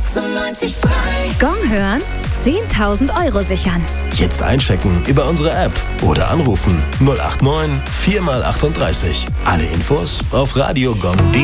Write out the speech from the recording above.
96.3. Gong hören, 10.000 Euro sichern. Jetzt einchecken über unsere App oder anrufen 089 4x38. Alle Infos auf radiogong.de.